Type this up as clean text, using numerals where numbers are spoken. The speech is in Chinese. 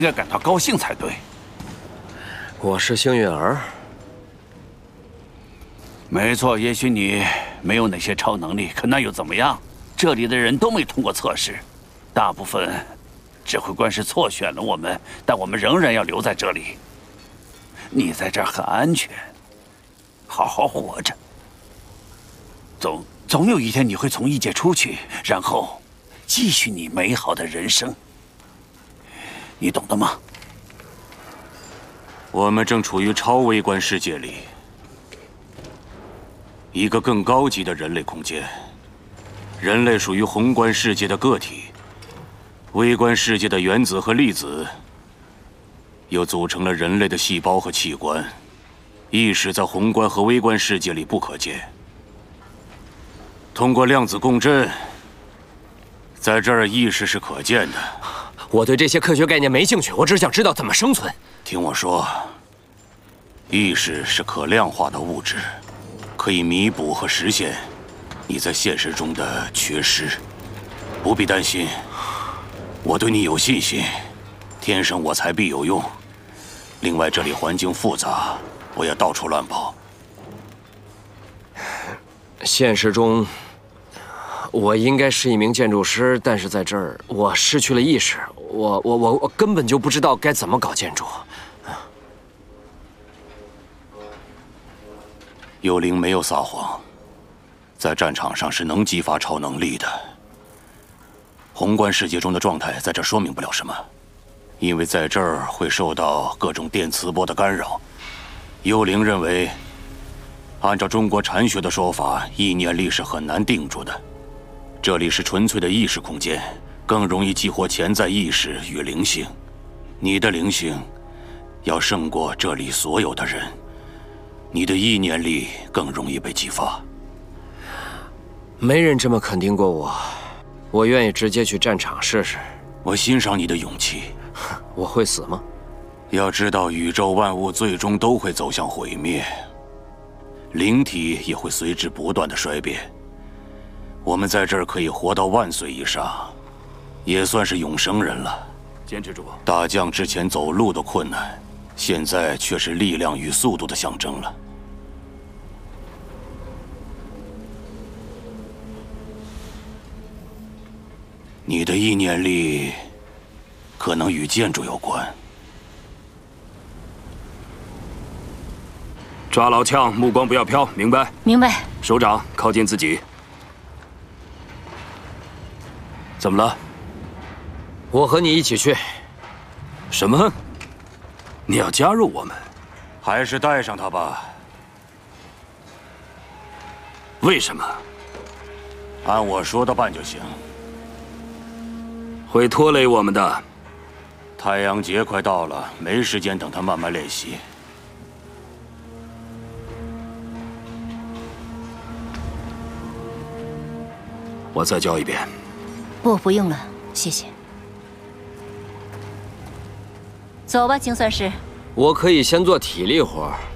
应该感到高兴才对。 我是幸运儿。 没错，也许你没有那些超能力，可那又怎么样？这里的人都没通过测试，大部分指挥官是错选了我们，但我们仍然要留在这里。你在这儿很安全，好好活着。总有一天你会从异界出去，然后继续你美好的人生。你懂的吗？ 我们正处于超微观世界里，一个更高级的人类空间。人类属于宏观世界的个体，微观世界的原子和粒子又组成了人类的细胞和器官。意识在宏观和微观世界里不可见。通过量子共振，在这儿意识是可见的。 我对这些科学概念没兴趣，我只想知道怎么生存。 听我说，意识是可量化的物质，可以弥补和实现你在现实中的缺失。不必担心，我对你有信心，天生我材必有用。另外，这里环境复杂，不要到处乱跑。 现实中，我应该是一名建筑师，但是在这儿，我失去了意识，我根本就不知道该怎么搞建筑。 幽灵没有撒谎，在战场上是能激发超能力的。宏观世界中的状态在这说明不了什么，因为在这儿会受到各种电磁波的干扰。幽灵认为，按照中国禅学的说法，意念力是很难定住的。这里是纯粹的意识空间，更容易激活潜在意识与灵性。你的灵性要胜过这里所有的人，你的意念力更容易被激发。 没人这么肯定过我，我愿意直接去战场试试。 我欣赏你的勇气。 我会死吗？ 要知道，宇宙万物最终都会走向毁灭，灵体也会随之不断的衰变。我们在这儿可以活到10000岁以上，也算是永生人了。 坚持住！ 大将之前走路的困难，现在却是力量与速度的象征了。你的意念力可能与建筑有关。 抓牢枪，目光不要飘，明白？ 明白。 手掌靠近自己。怎么了？ 我和你一起去。 什么？你要加入我们？ 还是带上他吧。 为什么？ 按我说的办就行。 会拖累我们的。 太阳节快到了，没时间等他慢慢练习。 我再教一遍。 不用了，谢谢。走吧，精算师。 我可以先做体力活儿。